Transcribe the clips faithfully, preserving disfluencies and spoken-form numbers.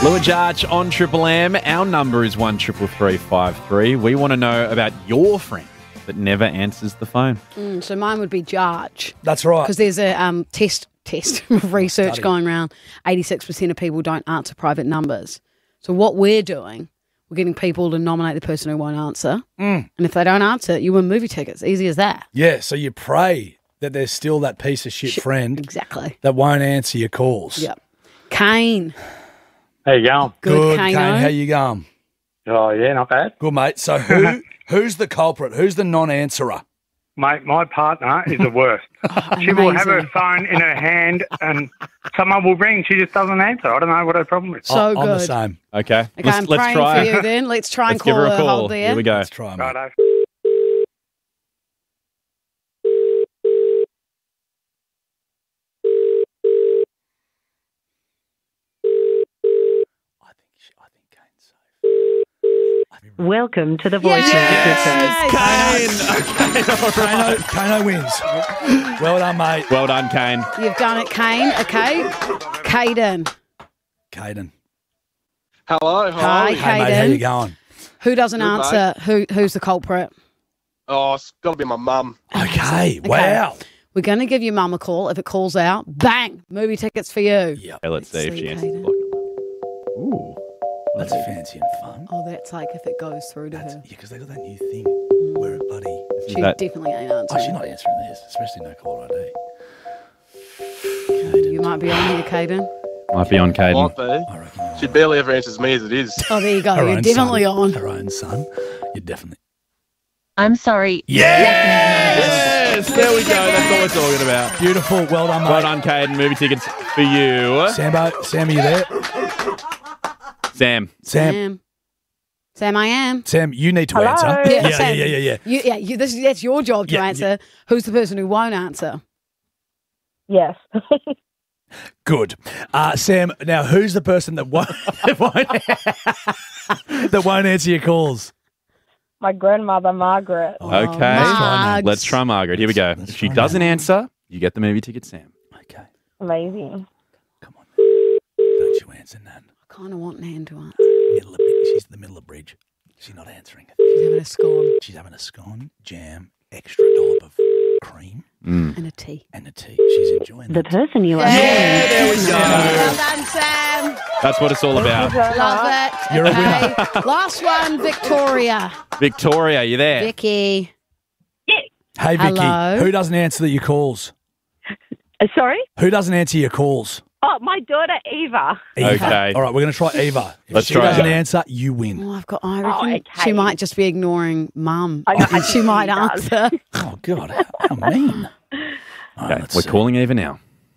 Lou and Jarch on Triple M. Our number is one triple three five three. We want to know about your friend that never answers the phone. Mm, so mine would be Jarch. That's right. Because there's a um, test test research Study. going around. eighty-six percent of people don't answer private numbers. So what we're doing, we're getting people to nominate the person who won't answer. Mm. And if they don't answer, you win movie tickets. Easy as that. Yeah, so you pray that there's still that piece of shit Shit, friend Exactly. that won't answer your calls. Yep. Kane. How you going? Good, Kane. Kano. How you going? Oh, yeah, not bad. Good, mate. So who who's the culprit? Who's the non-answerer? Mate, my partner is the worst. Oh, She will have her amazing. phone in her hand and someone will ring. She just doesn't answer. I don't know what her problem is. So I- I'm the good. same. Okay. Okay, let's I'm let's praying try. for you then. Let's try and Let's give call her a her. call. Hold there. Here we go. Let's try, mate. Righto. I think she- I think Kane's safe. I think- Welcome to the voicemail Yes! system. Kane. Okay. All Kano, right. Kano wins. Well done, mate. Well done, Kane. You've done it, Kane. Okay. Caden. Caden. Hello, how Hi, are you? Hey, mate, how Caden. you going? Who doesn't Good, mate. answer? Who Who's the culprit? Oh, it's got to be my mum. Okay, wow. We're going to give your mum a call. If it calls out, bang, movie tickets for you. Yep, Okay, let's see if see, she answers the Caden. block. Ooh. that's fancy and fun. Oh, that's like if it goes through to That's, her. yeah, because they got that new thing where it bloody... She that- definitely ain't Oh, answering. she's not answering this, especially no caller I D. Caden. You might be on here, Caden. Might be on Caden. Might be. I reckon you're She right. barely ever answers me as it is. Oh, there you go. Her You're own definitely son. on. Her own son. You're definitely... I'm sorry. Yes! There we go. That's what we're talking about. Beautiful. Well done, mate. Well done, Caden. Movie tickets for you. Sambo, Sam, are you there? Sam. Sam, Sam. Sam, I am. Sam, you need to Hello? answer. Yeah, Yeah, yeah, Sam. yeah, yeah, yeah. You, yeah, you, this, that's your job to Yeah, answer. Who's the person who won't answer? Yes. Good. Uh, Sam, now who's the person that won't, that won't, that won't answer your calls? My grandmother, Margaret. Okay. Oh, Margs. Let's try Margaret. Here we go. Let's If she try doesn't Margaret. answer, you get the movie ticket, Sam. Okay, Amazing. come on. Don't you answer, Nan. I kind of want Nan to answer. Middle of, she's in the middle of bridge. She's not answering. She's having a scone She's having a scone, jam, extra dollop of cream, Mm. and a tea. and a tea. She's enjoying The that. person you are Yeah, there we go. Well done, Sam. That's what it's all about. Love it. You're a okay. Last one, Victoria. Victoria, you there? Vicky. Hey, Vicky, Hello? who doesn't answer your calls? Uh, sorry? Who doesn't answer your calls? Oh, my daughter, Eva. Eva. Okay. All right, we're going to try Eva. If Let's she try doesn't Eva. answer, you win. Oh, I've got. I reckon okay. she might just be ignoring Mum. I know, I she think might she does. answer. Oh, God, how, how mean. All right, Okay, let's we're see. calling Eva now.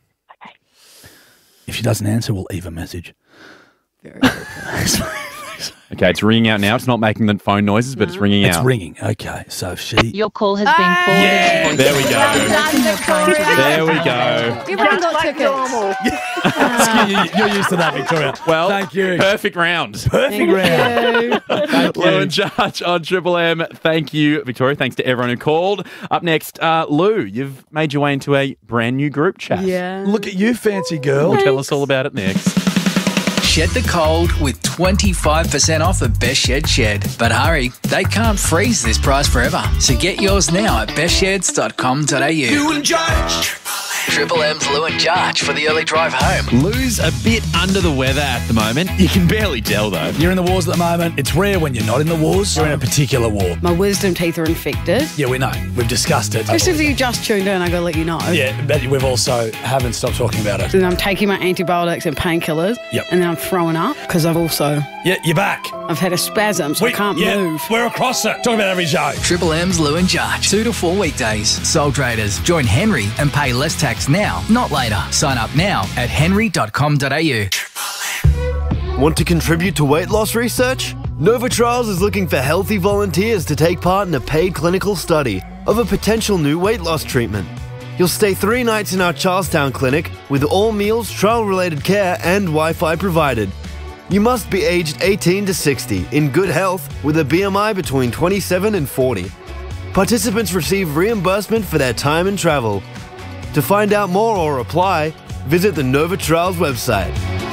If she doesn't answer, we'll Eva message. Very good. Okay, it's ringing out now. It's not making the phone noises, but it's ringing It's out. ringing. Okay, so if she... Your call has been forwarded. Yeah, to there we Well go. done, Victoria. There we go. Everyone got Like tickets. normal. You- You're used to that, Victoria. Well, thank you. Perfect round. Perfect round. You. Thank Lou you. and Judge on Triple M. Thank you, Victoria. Thanks to everyone who called. Up next, uh, Lou, you've made your way into a brand new group chat. Yeah. Look at you, fancy girl. Well, tell us all about it next. Shed the cold with twenty-five percent off at Best Shed Shed. But hurry, they can't freeze this price forever. So get yours now at best sheds dot com dot a u. Triple M's Lou and Jarch for the early drive home. Lou's a bit under the weather at the moment. You can barely tell, though. You're in the wars at the moment. It's rare when you're not in the wars. You're in a particular war. My wisdom teeth are infected. Yeah, we know. We've discussed it. Especially if you just tuned in, I gotta let you know. Yeah, but we've also haven't stopped talking about it. Then I'm taking my antibiotics and painkillers. Yep. And then I'm throwing up because I've also Yeah, you're back. I've had a spasm, so I can't yeah, move. We're across it. Talk about every show. Triple M's Lou and Jarch. Two to four weekdays. Soul Traders. Join Henry and pay less tax now, not later. Sign up now at henry dot com dot a u. Want to contribute to weight loss research? Nova Trials is looking for healthy volunteers to take part in a paid clinical study of a potential new weight loss treatment. You'll stay three nights in our Charlestown clinic with all meals, trial-related care, and Wi-Fi provided. You must be aged eighteen to sixty, in good health, with a B M I between twenty-seven and forty. Participants receive reimbursement for their time and travel. To find out more or apply, visit the Nova Trials website.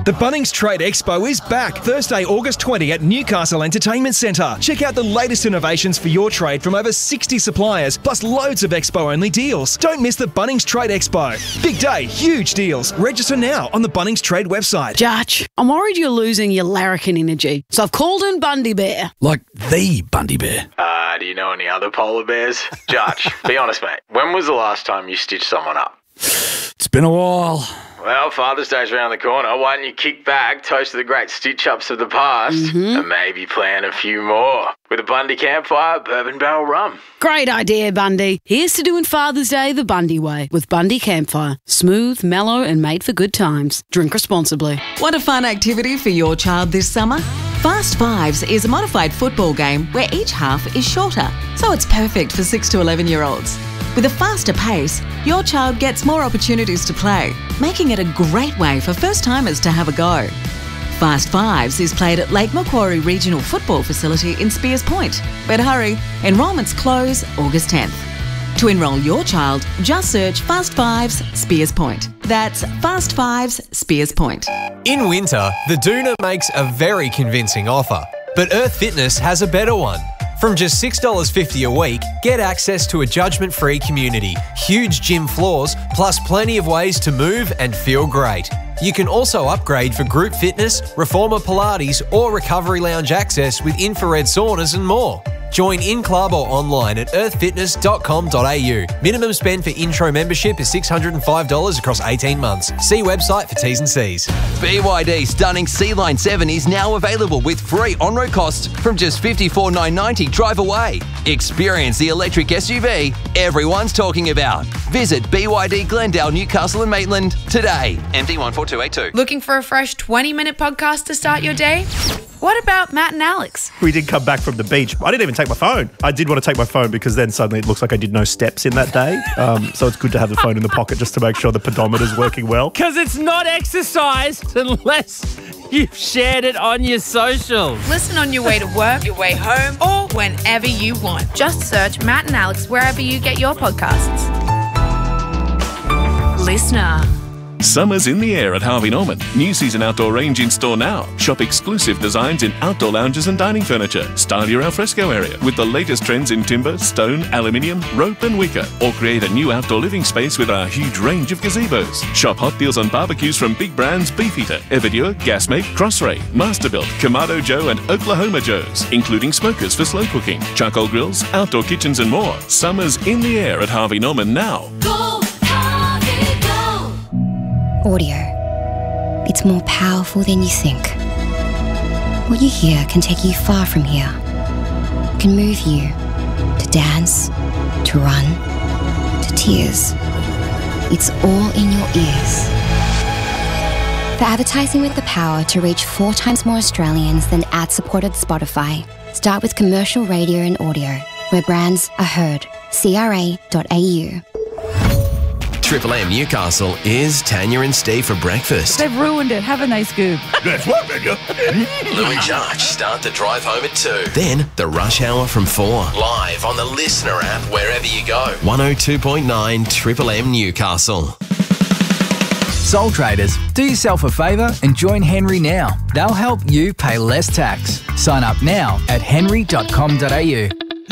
The Bunnings Trade Expo is back Thursday, August twentieth at Newcastle Entertainment Centre. Check out the latest innovations for your trade from over sixty suppliers, plus loads of Expo-only deals. Don't miss the Bunnings Trade Expo. Big day, huge deals. Register now on the Bunnings Trade website. Judge, I'm worried you're losing your larrikin energy, so I've called in Bundy Bear. Like the Bundy Bear. Uh, do you know any other polar bears? Judge, be honest, mate. When was the last time you stitched someone up? It's been a while. Well, Father's Day's around the corner. Why don't you kick back, toast to the great stitch-ups of the past, Mm-hmm. and maybe plan a few more with a Bundy Campfire Bourbon Barrel Rum. Great idea, Bundy. Here's to doing Father's Day the Bundy way with Bundy Campfire. Smooth, mellow, and made for good times. Drink responsibly. Want a fun activity for your child this summer? Fast Fives is a modified football game where each half is shorter, so it's perfect for six to eleven-year-olds. With a faster pace, your child gets more opportunities to play, making it a great way for first-timers to have a go. Fast Fives is played at Lake Macquarie Regional Football Facility in Spears Point. But hurry, enrolments close August tenth. To enrol your child, just search Fast Fives Spears Point. That's Fast Fives Spears Point. In winter, the Doona makes a very convincing offer, but Earth Fitness has a better one. From just six dollars fifty a week, get access to a judgment-free community, huge gym floors, plus plenty of ways to move and feel great. You can also upgrade for group fitness, reformer Pilates, or recovery lounge access with infrared saunas and more. Join in club or online at earth fitness dot com dot a u. Minimum spend for intro membership is six hundred five dollars across eighteen months. See website for T's and C's. B Y D stunning C-Line seven is now available with free on-road costs from just fifty-four thousand nine hundred ninety dollars drive away. Experience the electric S U V everyone's talking about. Visit B Y D Glendale, Newcastle and Maitland today. M D one four two eight two. Looking for a fresh twenty-minute podcast to start your day? What about Matt and Alex? We did come back from the beach. I didn't even take my phone. I did want to take my phone because then suddenly it looks like I did no steps in that day. Um, so it's good to have the phone in the pocket just to make sure the pedometer's working well. Because it's not exercise unless you've shared it on your socials. Listen on your way to work, your way home, or whenever you want. Just search Matt and Alex wherever you get your podcasts. Listener. Summer's in the air at Harvey Norman. New season outdoor range in store now. Shop exclusive designs in outdoor lounges and dining furniture. Style your alfresco area with the latest trends in timber, stone, aluminium, rope and wicker. Or create a new outdoor living space with our huge range of gazebos. Shop hot deals on barbecues from big brands Beefeater, Everdure, Gasmate, Crossray, Masterbuilt, Kamado Joe and Oklahoma Joe's, including smokers for slow cooking, charcoal grills, outdoor kitchens and more. Summer's in the air at Harvey Norman now. Go, Harvey, go! Audio. It's more powerful than you think. What you hear can take you far from here. It can move you to dance, to run, to tears. It's all in your ears. For advertising with the power to reach four times more Australians than ad-supported Spotify, start with commercial radio and audio, where brands are heard. C R A dot A U. Triple M Newcastle is Tanya and Steve for breakfast. They've ruined it, haven't they, Scoob? That's what, Benja. Lou and Judge start the drive home at two. Then the rush hour from four. Live on the Listener app wherever you go. one oh two point nine Triple M Newcastle. Sole traders, do yourself a favour and join Henry now. They'll help you pay less tax. Sign up now at henry dot com dot a u.